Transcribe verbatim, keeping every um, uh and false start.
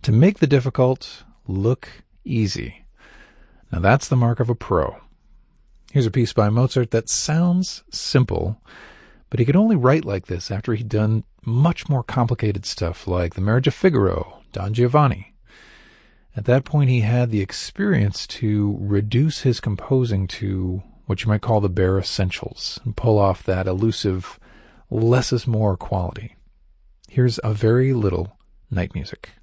to make the difficult look easy. Now that's the mark of a pro. Here's a piece by Mozart that sounds simple, but he could only write like this after he'd done much more complicated stuff like The Marriage of Figaro, Don Giovanni. At that point, he had the experience to reduce his composing to what you might call the bare essentials and pull off that elusive less is more quality. Here's a very little night music.